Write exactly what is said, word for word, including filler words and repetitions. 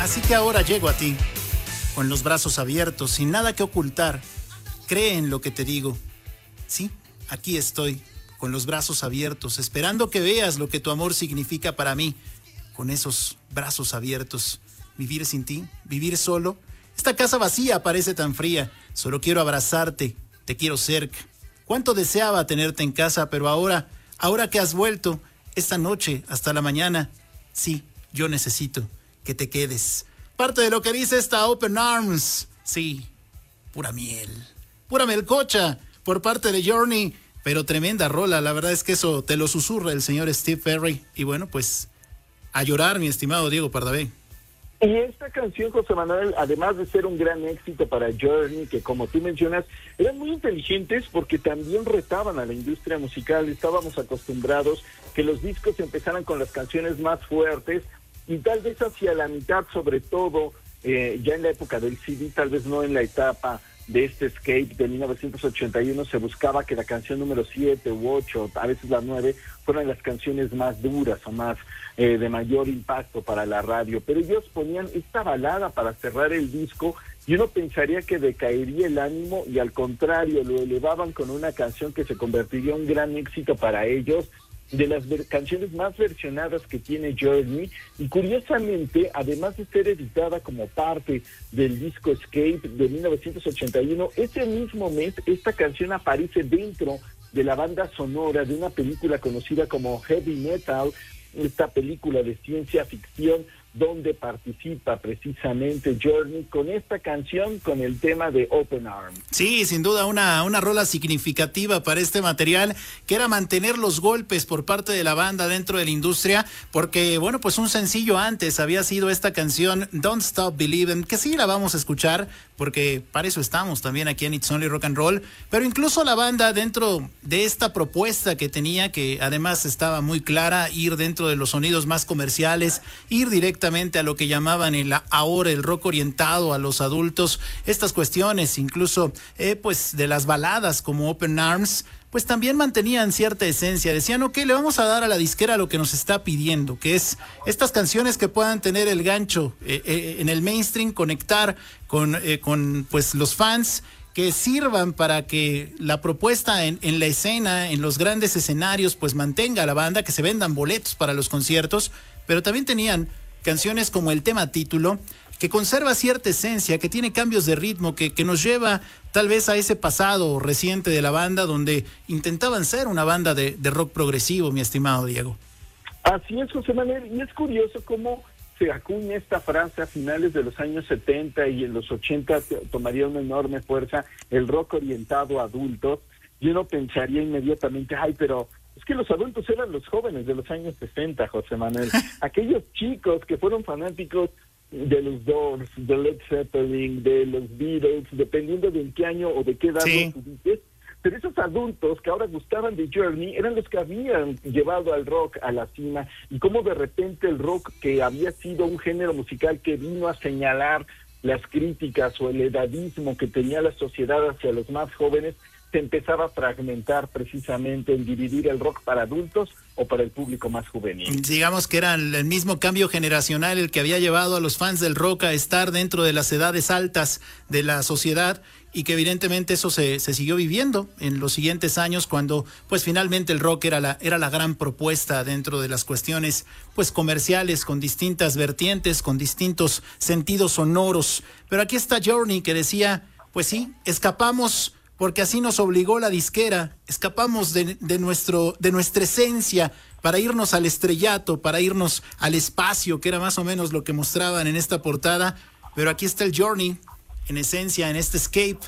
Así que ahora llego a ti, con los brazos abiertos, sin nada que ocultar. Cree en lo que te digo. Sí, aquí estoy, con los brazos abiertos, esperando que veas lo que tu amor significa para mí. Con esos brazos abiertos, vivir sin ti, vivir solo. Esta casa vacía parece tan fría. Solo quiero abrazarte, te quiero cerca. Cuánto deseaba tenerte en casa, pero ahora, ahora que has vuelto, esta noche hasta la mañana, sí, yo necesito que te quedes. Parte de lo que dice esta Open Arms, sí, pura miel, pura melcocha por parte de Journey, pero tremenda rola. La verdad es que eso te lo susurra el señor Steve Perry. Y bueno, pues a llorar, mi estimado Diego Pardavé. Y esta canción, José Manuel, además de ser un gran éxito para Journey, que como tú mencionas, eran muy inteligentes porque también retaban a la industria musical. Estábamos acostumbrados que los discos empezaran con las canciones más fuertes y tal vez hacia la mitad, sobre todo, eh, ya en la época del C D, tal vez no en la etapa de este Escape de mil novecientos ochenta y uno, se buscaba que la canción número siete u ocho, a veces la nueve, fueran las canciones más duras o más eh, de mayor impacto para la radio, pero ellos ponían esta balada para cerrar el disco y uno pensaría que decaería el ánimo y al contrario, lo elevaban con una canción que se convertiría en un gran éxito para ellos, de las ver- canciones más versionadas que tiene Journey, y curiosamente, además de ser editada como parte del disco Escape de mil novecientos ochenta y uno, ese mismo mes esta canción aparece dentro de la banda sonora de una película conocida como Heavy Metal, esta película de ciencia ficción donde participa precisamente Journey con esta canción, con el tema de Open Arms. Sí, sin duda una, una rola significativa para este material, que era mantener los golpes por parte de la banda dentro de la industria, porque bueno, pues un sencillo antes había sido esta canción Don't Stop Believin', que sí la vamos a escuchar, porque para eso estamos también aquí en It's Only Rock and Roll, pero incluso la banda dentro de esta propuesta que tenía, que además estaba muy clara, ir dentro de los sonidos más comerciales, ir directamente a lo que llamaban el ahora el rock orientado a los adultos, estas cuestiones incluso eh, pues de las baladas como Open Arms, pues también mantenían cierta esencia. Decían, ok, le vamos a dar a la disquera lo que nos está pidiendo, que es estas canciones que puedan tener el gancho eh, eh, en el mainstream, conectar con, eh, con pues los fans, que sirvan para que la propuesta en, en la escena, en los grandes escenarios, pues mantenga a la banda, que se vendan boletos para los conciertos, pero también tenían canciones como el tema título, que conserva cierta esencia, que tiene cambios de ritmo, que, que nos lleva tal vez a ese pasado reciente de la banda, donde intentaban ser una banda de, de rock progresivo, mi estimado Diego. Así es, José Manuel, y es curioso cómo se acuña esta frase a finales de los años setenta y en los ochenta tomaría una enorme fuerza el rock orientado a adultos, y uno pensaría inmediatamente, ay, pero es que los adultos eran los jóvenes de los años sesenta, José Manuel. Aquellos chicos que fueron fanáticos de los Doors, de Led Zeppelin, de los Beatles, dependiendo de en qué año o de qué edad Sí. los ubiques. Pero esos adultos que ahora gustaban de Journey eran los que habían llevado al rock a la cima, y cómo de repente el rock, que había sido un género musical que vino a señalar las críticas o el edadismo que tenía la sociedad hacia los más jóvenes, se empezaba a fragmentar precisamente en dividir el rock para adultos o para el público más juvenil. Digamos que era el mismo cambio generacional el que había llevado a los fans del rock a estar dentro de las edades altas de la sociedad, y que evidentemente eso se, se siguió viviendo en los siguientes años, cuando pues finalmente el rock era la, era la gran propuesta dentro de las cuestiones pues comerciales, con distintas vertientes, con distintos sentidos sonoros. Pero aquí está Journey, que decía, pues sí, escapamos porque así nos obligó la disquera, escapamos de, de, nuestro, de nuestra esencia para irnos al estrellato, para irnos al espacio, que era más o menos lo que mostraban en esta portada. Pero aquí está el Journey, en esencia, en este Escape,